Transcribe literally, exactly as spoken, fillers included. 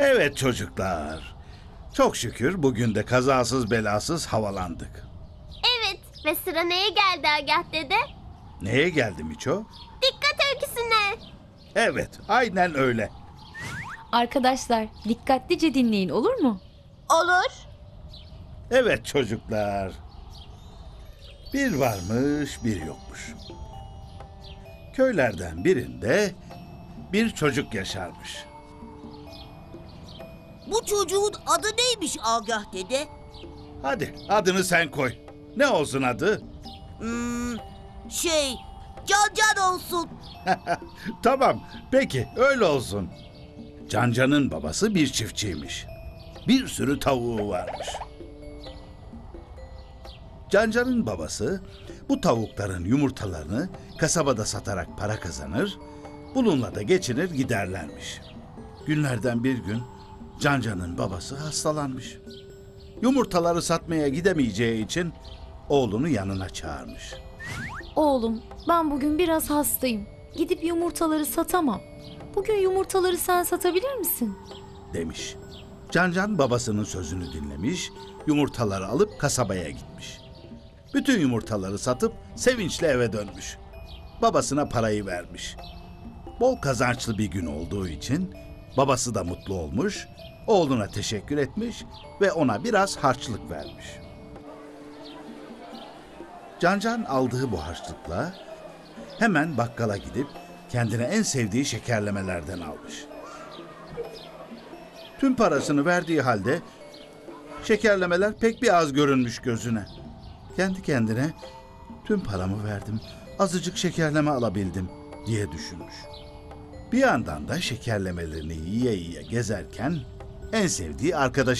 Evet çocuklar. Çok şükür bugün de kazasız belasız havalandık. Evet ve sıra neye geldi Agah dede? Neye geldi Miço? Dikkat öyküsüne. Evet, aynen öyle. Arkadaşlar dikkatlice dinleyin, olur mu? Olur. Evet çocuklar. Bir varmış, bir yokmuş. Köylerden birinde bir çocuk yaşarmış. Bu çocuğun adı neymiş Agah dede? Hadi adını sen koy. Ne olsun adı? Hmm, şey, Can Can olsun. Tamam, peki öyle olsun. Cancan'ın babası bir çiftçiymiş. Bir sürü tavuğu varmış. Cancan'ın babası bu tavukların yumurtalarını kasabada satarak para kazanır, bununla da geçinir giderlermiş. Günlerden bir gün Cancan'ın babası hastalanmış. Yumurtaları satmaya gidemeyeceği için oğlunu yanına çağırmış. Oğlum, ben bugün biraz hastayım. Gidip yumurtaları satamam. Bugün yumurtaları sen satabilir misin? Demiş. Cancan babasının sözünü dinlemiş, yumurtaları alıp kasabaya gitmiş. Bütün yumurtaları satıp sevinçle eve dönmüş. Babasına parayı vermiş. Bol kazançlı bir gün olduğu için babası da mutlu olmuş, oğluna teşekkür etmiş ve ona biraz harçlık vermiş. Cancan aldığı bu harçlıkla hemen bakkala gidip kendine en sevdiği şekerlemelerden almış. Tüm parasını verdiği halde şekerlemeler pek bir az görünmüş gözüne. Kendi kendine tüm paramı verdim, azıcık şekerleme alabildim diye düşünmüş. Bir yandan da şekerlemelerini yiye yiye gezerken en sevdiği arkadaşı